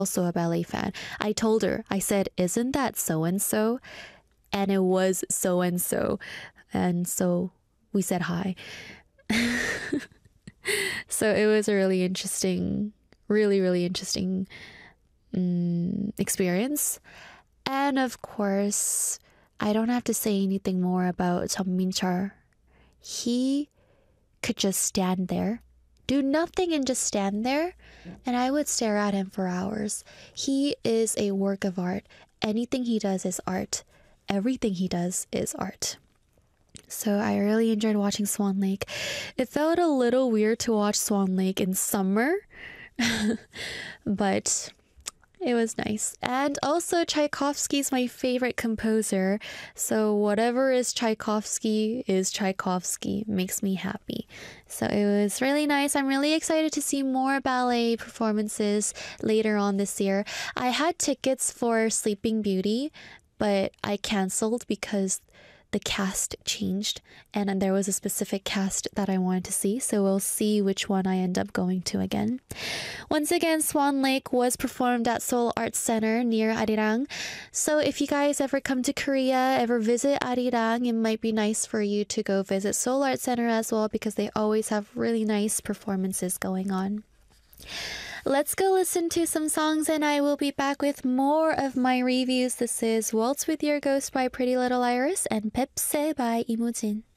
also a ballet fan. I told her, I said, "Isn't that so and so?" And it was so and so. And so we said hi. So it was a really interesting, really interesting experience. And of course, I don't have to say anything more about Jeon Min-chul. He could just stand there, do nothing and just stand there, and I would stare at him for hours. He is a work of art. Anything he does is art. Everything he does is art. So I really enjoyed watching Swan Lake. It felt a little weird to watch Swan Lake in summer, but it was nice. And also Tchaikovsky's my favorite composer. So whatever is Tchaikovsky, makes me happy. So it was really nice. I'm really excited to see more ballet performances later on this year. I had tickets for Sleeping Beauty, but I canceled because the cast changed and there was a specific cast that I wanted to see, so we'll see which one I end up going to again. Once again, Swan Lake was performed at Seoul Arts Center near Arirang. So if you guys ever come to Korea, ever visit Arirang, it might be nice for you to go visit Seoul Arts Center as well, because they always have really nice performances going on. Let's go listen to some songs and I will be back with more of my reviews. This is Waltz with Your Ghost by Pretty Little Iris and Pepse by Imujin.